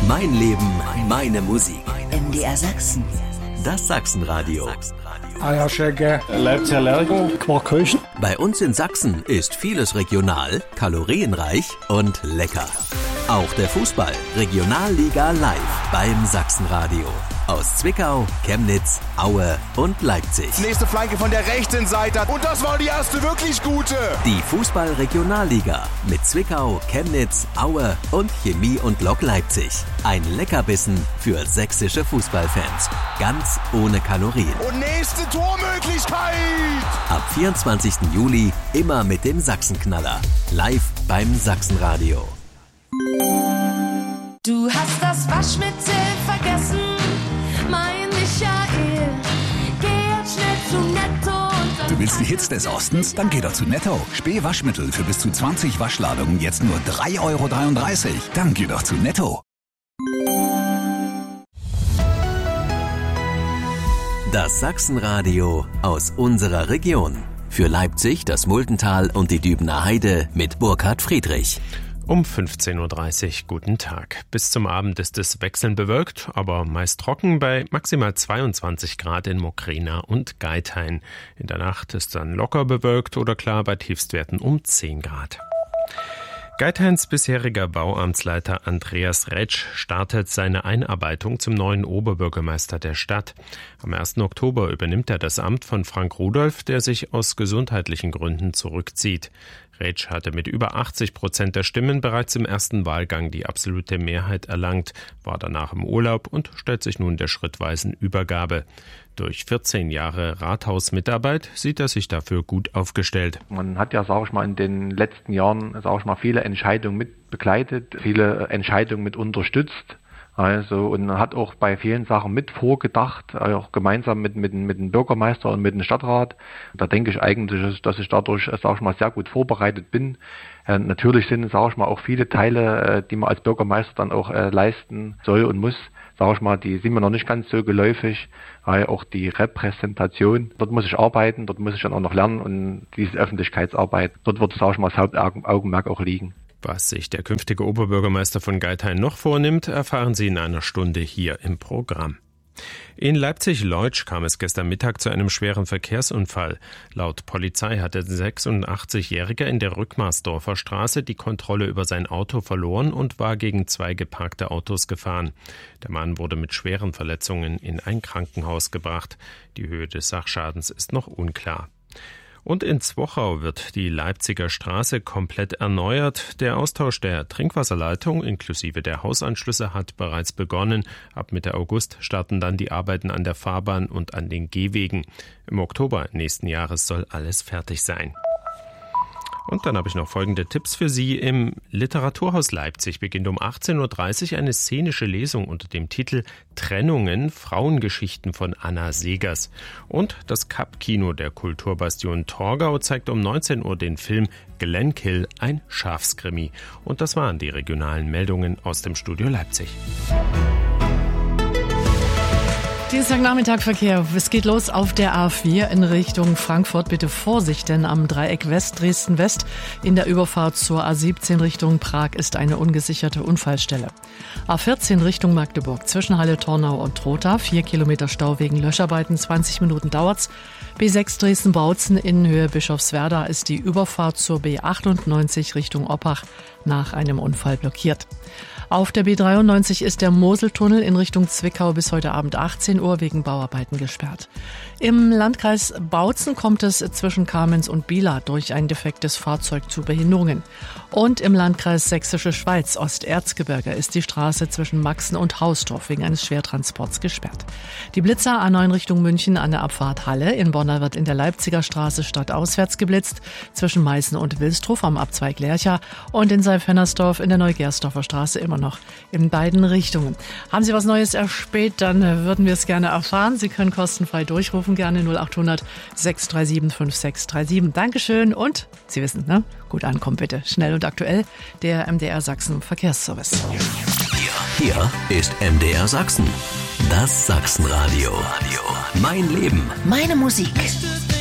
Mein Leben, meine Musik. MDR Sachsen. Das Sachsenradio. Eierschecke, Leipziger Lerchen, Quarkhöchen. Bei uns in Sachsen ist vieles regional, kalorienreich und lecker. Auch der Fußball, Regionalliga live beim Sachsenradio. Aus Zwickau, Chemnitz, Aue und Leipzig. Nächste Flanke von der rechten Seite. Und das war die erste wirklich gute. Die Fußball-Regionalliga mit Zwickau, Chemnitz, Aue und Chemie und Lok Leipzig. Ein Leckerbissen für sächsische Fußballfans. Ganz ohne Kalorien. Und nächste Tormöglichkeit. Ab 24. Juli immer mit dem Sachsenknaller. Live beim Sachsenradio. Du hast das Waschmittel vergessen, mein Michael. Geh jetzt schnell zu Netto und Du willst die Hits des Ostens? Dann geh doch zu Netto. Spee-Waschmittel für bis zu 20 Waschladungen jetzt nur 3,33 €. Dann geh doch zu Netto. Das Sachsenradio aus unserer Region. Für Leipzig, das Muldental und die Dübener Heide mit Burkhard Friedrich. Um 15:30 Uhr, guten Tag. Bis zum Abend ist es wechselnd bewölkt, aber meist trocken bei maximal 22 Grad in Mokrina und Geithain. In der Nacht ist dann locker bewölkt oder klar bei Tiefstwerten um 10 Grad. Geithains bisheriger Bauamtsleiter Andreas Retsch startet seine Einarbeitung zum neuen Oberbürgermeister der Stadt. Am 1. Oktober übernimmt er das Amt von Frank Rudolph, der sich aus gesundheitlichen Gründen zurückzieht. Retsch hatte mit über 80% der Stimmen bereits im ersten Wahlgang die absolute Mehrheit erlangt, war danach im Urlaub und stellt sich nun der schrittweisen Übergabe. Durch 14 Jahre Rathausmitarbeit sieht er sich dafür gut aufgestellt. Man hat ja, sage ich mal, in den letzten Jahren, sage ich mal, viele Entscheidungen mit begleitet, viele Entscheidungen mit unterstützt. Also, und hat auch bei vielen Sachen mit vorgedacht, auch gemeinsam mit dem Bürgermeister und mit dem Stadtrat. Da denke ich eigentlich, dass ich dadurch, sage ich mal, sehr gut vorbereitet bin. Natürlich sind, sage ich mal, auch viele Teile, die man als Bürgermeister dann auch leisten soll und muss, sage ich mal, die sind mir noch nicht ganz so geläufig. Auch die Repräsentation, dort muss ich arbeiten, dort muss ich dann auch noch lernen und diese Öffentlichkeitsarbeit, dort wird, sage ich mal, das Hauptaugenmerk auch liegen. Was sich der künftige Oberbürgermeister von Geithain noch vornimmt, erfahren Sie in einer Stunde hier im Programm. In Leipzig-Leutsch kam es gestern Mittag zu einem schweren Verkehrsunfall. Laut Polizei hatte der 86-Jährige in der Rückmarsdorfer Straße die Kontrolle über sein Auto verloren und war gegen 2 geparkte Autos gefahren. Der Mann wurde mit schweren Verletzungen in ein Krankenhaus gebracht. Die Höhe des Sachschadens ist noch unklar. Und in Zwochau wird die Leipziger Straße komplett erneuert. Der Austausch der Trinkwasserleitung inklusive der Hausanschlüsse hat bereits begonnen. Ab Mitte August starten dann die Arbeiten an der Fahrbahn und an den Gehwegen. Im Oktober nächsten Jahres soll alles fertig sein. Und dann habe ich noch folgende Tipps für Sie. Im Literaturhaus Leipzig beginnt um 18:30 Uhr eine szenische Lesung unter dem Titel Trennungen, Frauengeschichten von Anna Segers. Und das Kapp-Kino der Kulturbastion Torgau zeigt um 19 Uhr den Film Glenkill, ein Schafskrimi. Und das waren die regionalen Meldungen aus dem Studio Leipzig. Dienstagnachmittag Verkehr. Es geht los auf der A4 in Richtung Frankfurt. Bitte Vorsicht, denn am Dreieck West, Dresden-West, in der Überfahrt zur A17 Richtung Prag ist eine ungesicherte Unfallstelle. A14 Richtung Magdeburg, zwischen Halle, Tornau und Trotha, 4 Kilometer Stau wegen Löscharbeiten, 20 Minuten dauert's. B6 Dresden-Bautzen in Höhe Bischofswerda ist die Überfahrt zur B98 Richtung Oppach nach einem Unfall blockiert. Auf der B93 ist der Moseltunnel in Richtung Zwickau bis heute Abend 18 Uhr wegen Bauarbeiten gesperrt. Im Landkreis Bautzen kommt es zwischen Kamenz und Bieler durch ein defektes Fahrzeug zu Behinderungen. Und im Landkreis Sächsische Schweiz, Osterzgebirge, ist die Straße zwischen Maxen und Hausdorf wegen eines Schwertransports gesperrt. Die Blitzer A9 Richtung München an der Abfahrt Halle. In Bonn wird in der Leipziger Straße stadtauswärts geblitzt, zwischen Meißen und Wilstrow am Abzweig Lercha und in Seif-Hennersdorf in der Neugersdorfer Straße immer noch in beiden Richtungen. Haben Sie was Neues erspäht, dann würden wir es gerne erfahren. Sie können kostenfrei durchrufen, gerne 0800 637 5637. Dankeschön und Sie wissen, ne? Gut ankommen bitte. Schnell und aktuell, der MDR Sachsen Verkehrsservice. Hier ist MDR Sachsen. Das Sachsenradio. Mein Leben. Meine Musik.